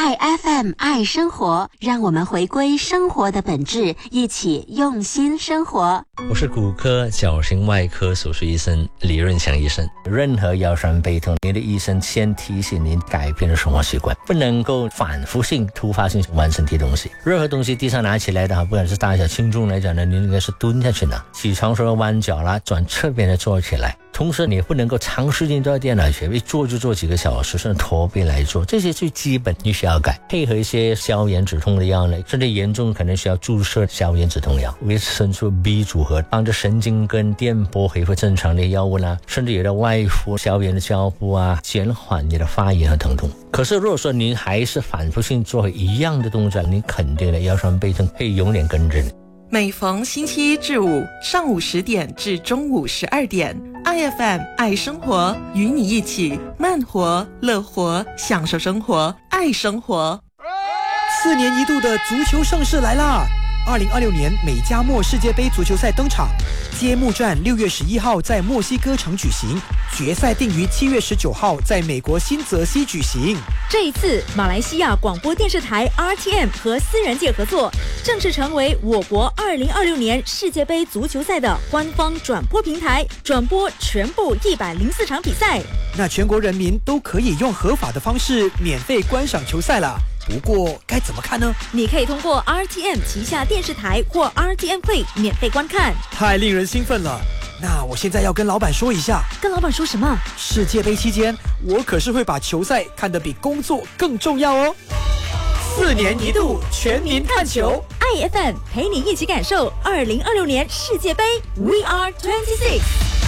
爱 FM 爱生活，让我们回归生活的本质，一起用心生活。 我是骨科矫形外科手术医生李润祥医生。任何腰酸背痛，你的医生先提醒您改变的生活习惯，不能够反复性突发性玩身体东西。任何东西地上拿起来的话，不管是大小轻重来讲呢，你应该是蹲下去拿。起床时候弯脚啦，转侧边的坐起来。同时你不能够长时间坐在电脑前，一坐就坐几个小时，甚至驼背来做，这些最基本你需要改。配合一些消炎止痛的药呢，甚至严重可能需要注射消炎止痛药，维生素 B 组合，帮助神经跟电波恢复正常的药物啦，甚至有的外敷消炎的胶布啊，减缓你的发炎和疼痛。可是如果说您还是反复性做一样的动作，你肯定的腰酸背痛会永远跟着你。 每逢星期一至五上午10点至中午12点，IFM 爱生活，与你一起慢活、乐活，享受生活，爱生活。 4年一度的足球盛事来啦！2026年美加墨世界杯足球赛登场，揭幕战6月11号在墨西哥城举行，决赛定于7月19号在美国新泽西举行。 这一次，马来西亚广播电视台 RTM 和私人界合作，正式成为我国2026年世界杯足球赛的官方转播平台，转播全部104场比赛。 那全国人民都可以用合法的方式免费观赏球赛了。不过该怎么看呢？ 你可以通过 RTM 旗下电视台或 RTM Play 免费观看。 太令人兴奋了！那我现在要跟老板说一下。 跟老板说什么？ 世界杯期间，我可是会把球赛看得比工作更重要哦。4年一度全民看球， IFM 陪你一起感受2026年世界杯 We Are 26。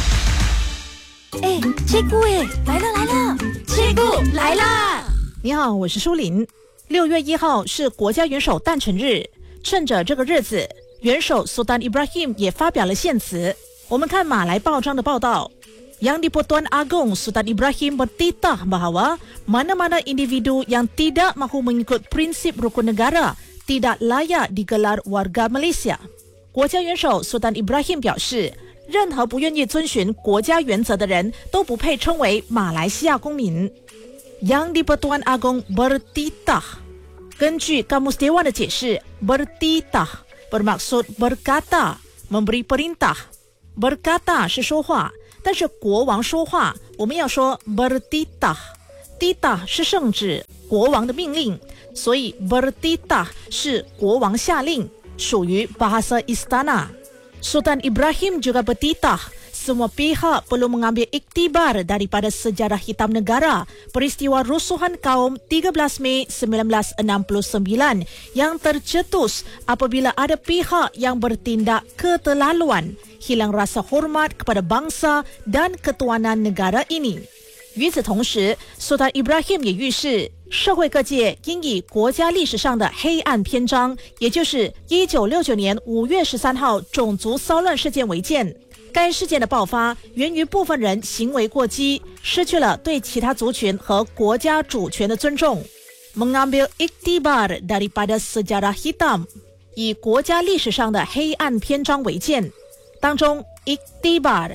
切姑来了，切姑来啦！你好，我是舒琳。6月1号是国家元首诞辰日，趁着这个日子，元首 Sultan Ibrahim 也发表了献词。我们看马来报章的报道， Yang di-Pertuan Agong Sultan Ibrahim bertitah bahawa mana-mana individu yang tidak mahu mengikut prinsip rukun negara tidak layak digelar warga Malaysia。 国家元首 Sultan Ibrahim 表示，任何不愿意遵循国家原则的人都不配称为马来西亚公民。Yang di-Pertuan Agong bertitah， 根据Kamus Dewan的解释， bertitah bermaksud berkata memberi perintah。berkata 是说话，但是国王说话我们要说 bertitah。 titah 是圣旨，国王的命令，所以 bertitah 是国王下令，属于 bahasa istana。 Sultan Ibrahim juga bertitah semua pihak perlu mengambil iktibar daripada sejarah hitam negara peristiwa rusuhan kaum 13 Mei 1969 yang tercetus apabila ada pihak yang bertindak keterlaluan, hilang rasa hormat kepada bangsa dan ketuanan negara ini。 与此同时， Sultan Ibrahim 也预示，社会各界应以国家历史上的黑暗篇章，也就是1969年5月13号种族骚乱事件为鉴。该事件的爆发源于部分人行为过激，失去了对其他族群和国家主权的尊重。 Mengambil iktibar daripada sejarah hitam， 以国家历史上的黑暗篇章为鉴。当中 iktibar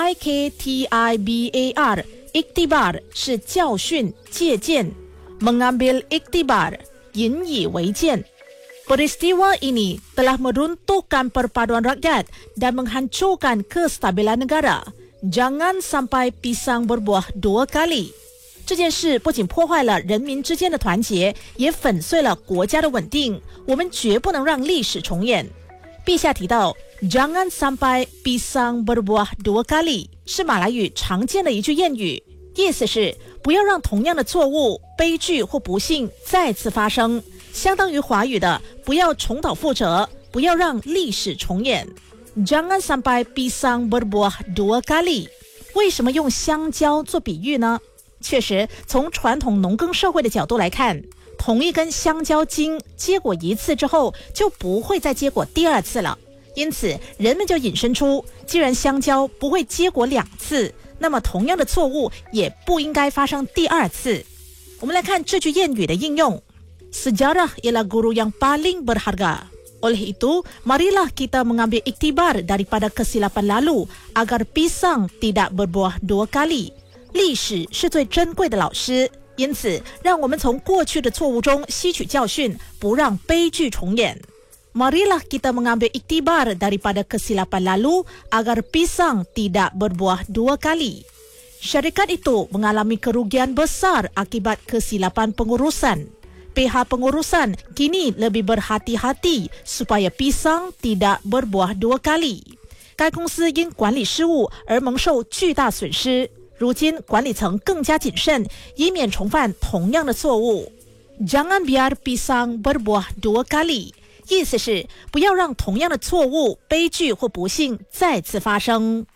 I-K-T-I-B-A-R iktibar 是教训借鉴， mengambil iktibar 引以为鉴。 Peristiwa ini telah meruntuhkan perpaduan rakyat dan menghancurkan kestabilan negara. Jangan sampai pisang berbuah 2 kali。 这件事不仅破坏了人民之间的团结，也粉碎了国家的稳定，我们绝不能让历史重演。陛下提到 Jangan sampai pisang berbuah 2 kali 是马来语常见的一句谚语，意思是不要让同样的错误、悲剧或不幸再次发生，相当于华语的不要重蹈覆辙，不要让历史重演。 Jangan sampai pisang berbuah 2 kali。 为什么用香蕉做比喻呢？确实，从传统农耕社会的角度来看，同一根香蕉茎结果1次之后就不会再结果第2次了，因此人们就引申出，既然香蕉不会结果2次，那么同样的错误也不应该发生第2次。我们来看这句谚语的应用。 Sejarah ialah guru yang paling berharga. Oleh itu, marilah kita mengambil iktibar daripada kesilapan lalu agar pisang tidak berbuah 2 kali. 历史是最珍贵的老师， 因此，让我们从过去的错误中吸取教训，不让悲剧重演。Marilah kita mengambil iktibar daripada kesilapan lalu agar pisang tidak berbuah dua kali. Syarikat itu mengalami kerugian besar akibat kesilapan pengurusan. Pihak pengurusan kini lebih berhati-hati supaya pisang tidak berbuah dua kali. 该公司因管理失误而蒙受巨大损失，如今管理层更加谨慎，以免重犯同样的错误。Jangan biar pisang berbuah dua kali， 意思是不要让同样的错误、悲剧或不幸再次发生。